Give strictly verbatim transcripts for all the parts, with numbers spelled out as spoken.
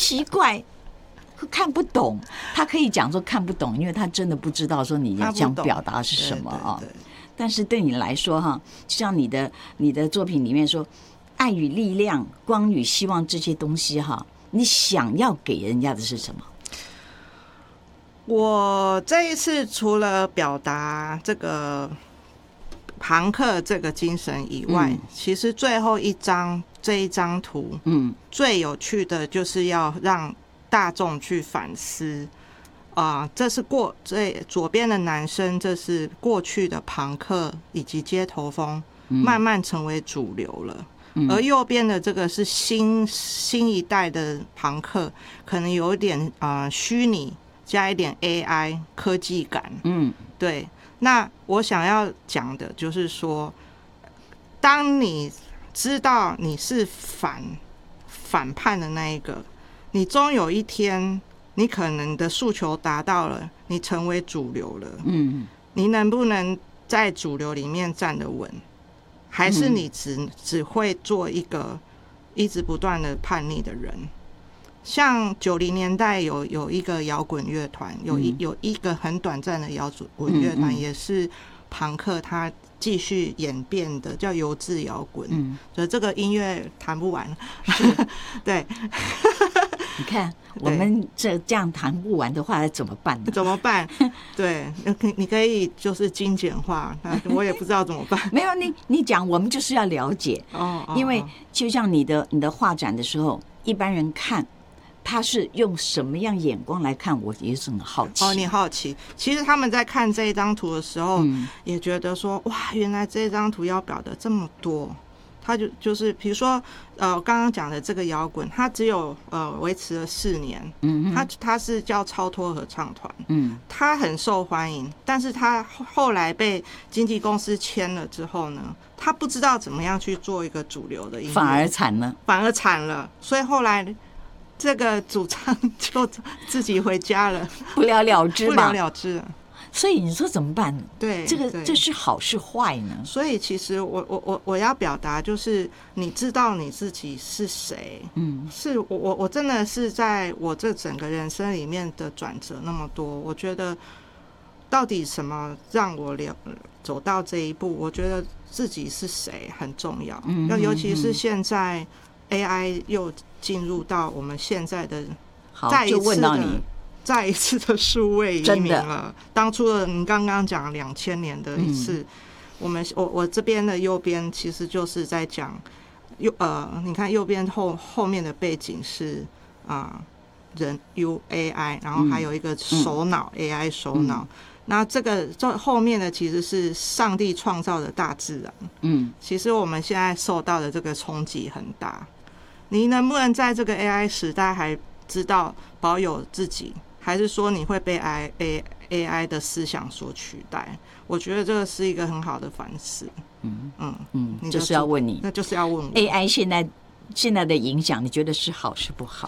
奇怪，看不懂。他可以讲说看不懂，因为他真的不知道说你想表达是什么啊。但是对你来说哈，就像你的你的作品里面说，爱与力量、光与希望这些东西哈，你想要给人家的是什么？ 我这一次除了表达这个朋克这个精神以外，嗯、其实最后一张这一张图，嗯，最有趣的就是要让大众去反思。啊、呃，这是过这左边的男生，这是过去的朋克以及街头风，慢慢成为主流了。嗯、而右边的这个是新新一代的朋克，可能有一点啊虚拟，加一点 A I 科技感。嗯，对。那我想要讲的就是说，当你知道你是反反叛的那一个，你终有一天。你可能的诉求达到了，你成为主流了。嗯，你能不能在主流里面站得稳？还是你只只会做一个一直不断的叛逆的人？像九零年代有有一个摇滚乐团，有一有一个很短暂的摇滚乐团，也是朋克，它继续演变的，叫油质摇滚。嗯，所以这个音乐谈不完。对。 你看，我们这这样谈不完的话，怎么办呢？ 怎么办？对，你可以就是精简化，我也不知道怎么办。 没有你，你讲我们就是要了解哦，因为就像你的你的画展的时候，一般人看他是用什么样眼光来看，我也是很好奇。 哦，你好奇，其实他们在看这一张图的时候，嗯、也觉得说，哇，原来这张图要表的这么多。他就就是比如说呃刚刚讲的这个摇滚，它只有呃维持了四年，嗯，它它是叫超脱合唱团，嗯，它很受欢迎，但是它后来被经纪公司签了之后呢，他不知道怎么样去做一个主流的音乐， 反而惨了， 反而惨了，所以后来这个主唱就自己回家了， 不了了之嘛， 不了了之了。 所以你说怎么办？ 对， 这个这是好是坏呢？ 所以其实我我我我要表达就是，你知道你自己是谁？嗯，是我我我真的是在我这整个人生里面的转折那么多，我觉得到底什么让我了走到这一步？我觉得自己是谁很重要。嗯，尤其是现在 A I 又进入到我们现在的再一次的。好，就问到你。再一次的数位移民了。当初的你刚刚讲两千年的一次，嗯、我们我我这边的右边其实就是在讲右呃，你看右边后后面的背景是啊、呃、人 U A I， 然后还有一个手脑、嗯、A I 手脑。那、嗯、这个这后面的其实是上帝创造的大自然。嗯，其实我们现在受到的这个冲击很大。你能不能在这个 A I 时代还知道保有自己？还是说你会被 A I 的思想所取代？我觉得这个是一个很好的反思。嗯嗯嗯，你就是要问你， 那就是要问我 A I 现在现在的影响，你觉得是好是不好？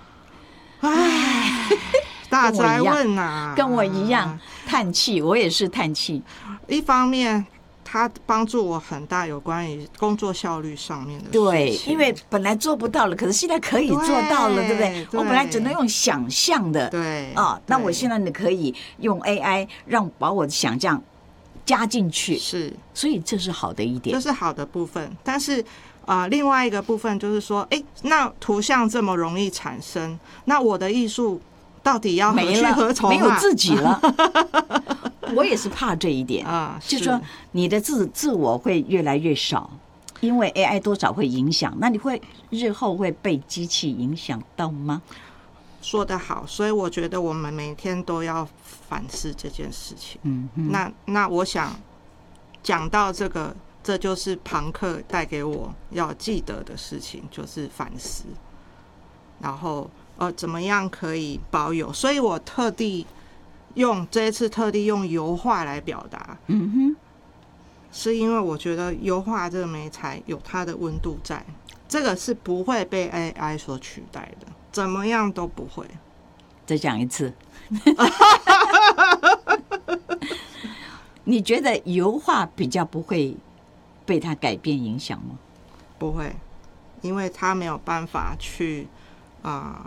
唉，大哉问啊， 跟我一样叹气，我也是叹气。 一方面，它帮助我很大，有关于工作效率上面的事情。 对，因为本来做不到了，可是现在可以做到了， 对, 对不对？对，我本来只能用想象的， 对啊，那我现在呢可以用 A I 让把我的想象加进去， 是， 所以这是好的一点， 这是好的部分。但是啊、呃，另外一个部分就是说，哎，那图像这么容易产生，那我的艺术到底要何去何从、啊？ 没有自己了。我也是怕这一点啊，就是说你的自自我会越来越少，因为 A I 多少会影响。那你会日后会被机器影响到吗？ 说得好，所以我觉得我们每天都要反思这件事情。嗯，那那我想讲到这个，这就是朋克带给我要记得的事情，就是反思。然后呃，怎么样可以保有？所以我特地。用这一次特地用油画来表达，嗯哼，是因为我觉得油画这个媒材有它的温度在，这个是不会被 A I 所取代的，怎么样都不会。 再讲一次，你觉得油画比较不会被它改变影响吗？ 不会，因为它没有办法去啊、呃、